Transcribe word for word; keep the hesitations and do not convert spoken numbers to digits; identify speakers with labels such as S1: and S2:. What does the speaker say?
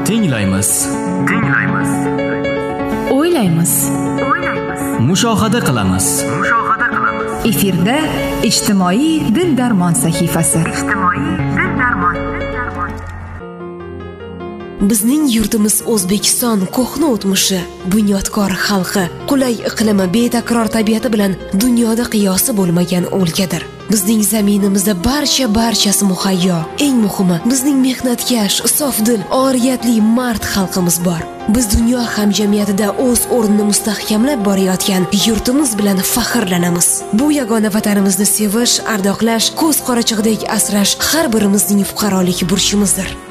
S1: Tinglaymiz.
S2: Tinglaymiz.
S3: O'ylaymiz.
S2: O'ylaymiz.
S1: Mushohada qilamiz.
S2: Mushohada qilamiz.
S3: Efirda ijtimoiy dil darmon sahifasi.
S2: Ijtimoiy dil darmon.
S4: Bizning yurtimiz O'zbekiston ko'hna o'tmishi, bunyodkor xalqi, qulay iqlimi, betakror tabiati bilan dunyoda qiyosi bo'lmagan o'lkadir. Bizning zaminimizda barcha barchasi muhayyo. Eng muhimi, bizning mehnatkash, sofdil, oriyatli mard xalqimiz bor. Biz dunyo hamjamiyatida o'z o'rnini mustahkamlab borayotgan yurtimiz bilan faxrlanamiz. Bu yagona vatanimizni sevish, ardoqlash, ko'z qorachig'idek asrash har birimizning fuqarolik burchimizdir.